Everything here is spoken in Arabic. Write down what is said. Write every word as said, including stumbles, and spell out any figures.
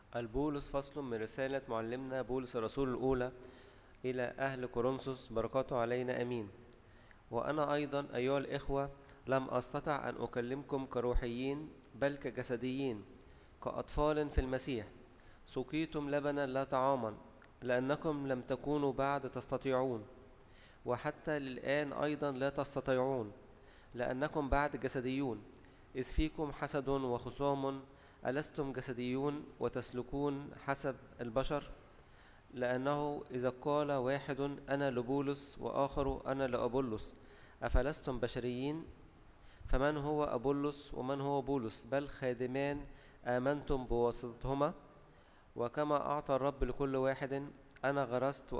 البولس فصل من رسالة معلمنا بولس الرسول الأولى إلى أهل كورنثوس، بركاته علينا أمين. وأنا أيضا أيها الإخوة لم أستطع أن أكلمكم كروحيين بل كجسديين، كأطفال في المسيح. سقيتم لبنا لا طعاما، لأنكم لم تكونوا بعد تستطيعون، وحتى للآن أيضا لا تستطيعون، لأنكم بعد جسديون. إذ فيكم حسد وخصام، ألستم جسديون وتسلكون حسب البشر؟ لأنه إذا قال واحد أنا لبولس وآخر أنا لأبولس، أفلستم بشريين؟ فمن هو أبولس ومن هو بولس؟ بل خادمان آمنتم بواسطتهما. وكما أعطى الرب لكل واحد، أنا غرست